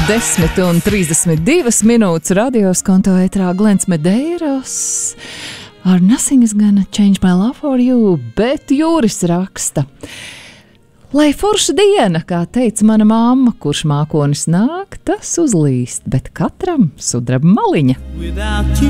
10:32 minūtes radios konto ētrā Glens Medeiros ar Nothing is gonna change my love for you, bet Jūris raksta. Lai forša diena, kā teica mana mamma, kurš mākonis nāk, tas uzlīst, bet katram sudraba maliņa.